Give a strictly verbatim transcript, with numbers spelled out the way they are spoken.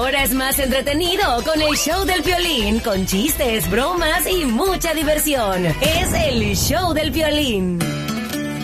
Ahora es más entretenido con el show del Piolín, con chistes, bromas y mucha diversión. Es el show del Piolín.